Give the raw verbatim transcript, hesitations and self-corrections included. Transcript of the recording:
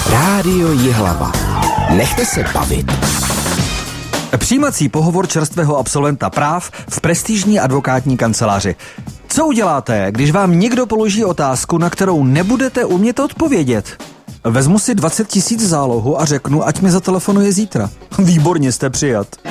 Rádio Jihlava. Nechte se bavit. Přijímací pohovor čerstvého absolventa práv v prestižní advokátní kanceláři. Co uděláte, když vám někdo položí otázku, na kterou nebudete umět odpovědět? Vezmu si dvacet tisíc zálohu a řeknu, ať mi zatelefonuje zítra. Výborně, jste přijat.